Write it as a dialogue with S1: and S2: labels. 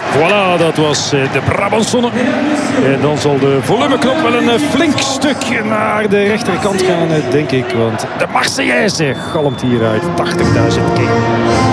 S1: Voilà, dat was de Brabantsonne. En dan zal de volumeknop wel een flink stuk naar de rechterkant gaan, denk ik. Want de Marseillaise galmt hier uit 80.000 keer.